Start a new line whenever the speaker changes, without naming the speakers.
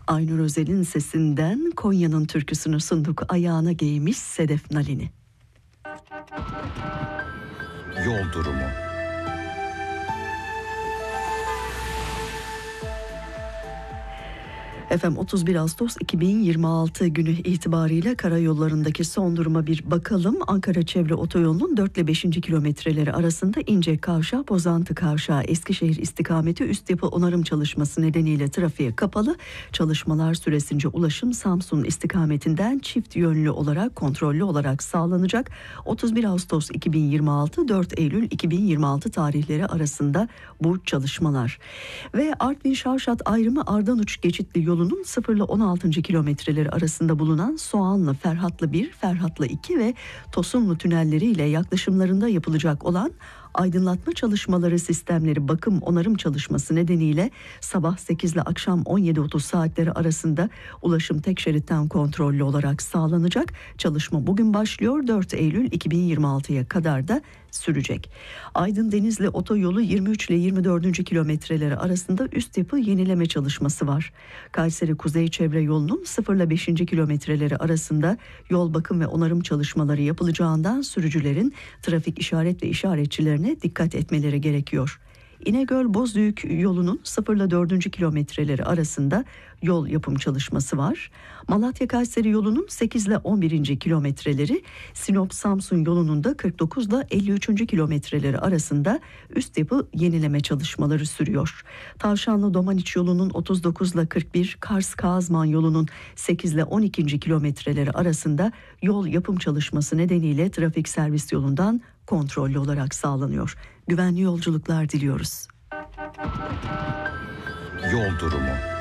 Aynur Özel'in sesinden Konya'nın türküsünü sunduk. Ayağına giymiş Sedef Nalini.
Yol durumu.
Efendim 31 Ağustos 2026 günü itibariyle karayollarındaki son duruma bir bakalım. Ankara Çevre Otoyolu'nun 4 ile 5. kilometreleri arasında İnce Kavşağı, Bozantı Kavşağı, Eskişehir istikameti üst yapı onarım çalışması nedeniyle trafiğe kapalı. Çalışmalar süresince ulaşım Samsun istikametinden çift yönlü olarak kontrollü olarak sağlanacak. 31 Ağustos 2026 4 Eylül 2026 tarihleri arasında bu çalışmalar. Ve Artvin Şavşat ayrımı Ardanuç geçitli yolunun 0 ile 16. kilometreleri arasında bulunan Soğanlı, Ferhatlı 1, Ferhatlı 2 ve Tosunlu tünelleriyle yaklaşımlarında yapılacak olan aydınlatma çalışmaları sistemleri bakım onarım çalışması nedeniyle sabah 8 ile akşam 17.30 saatleri arasında ulaşım tek şeritten kontrollü olarak sağlanacak. Çalışma bugün başlıyor, 4 Eylül 2026'ya kadar da sürecek. Aydın Denizli Otoyolu 23 ile 24. kilometreleri arasında üst yapı yenileme çalışması var. Kayseri Kuzey Çevre Yolu'nun 0 ile 5. kilometreleri arasında yol bakım ve onarım çalışmaları yapılacağından sürücülerin trafik işaret ve işaretçilerine dikkat etmeleri gerekiyor. İnegöl-Bozüyük yolunun 0 ile 4. kilometreleri arasında yol yapım çalışması var. Malatya-Kayseri yolunun 8 ile 11. kilometreleri, Sinop-Samsun yolunun da 49 ile 53. kilometreleri arasında üst yapı yenileme çalışmaları sürüyor. Tavşanlı-Domaniç yolunun 39 ile 41, Kars-Kazman yolunun 8 ile 12. kilometreleri arasında yol yapım çalışması nedeniyle trafik servis yolundan kontrollü olarak sağlanıyor. Güvenli yolculuklar diliyoruz.
Yol durumu.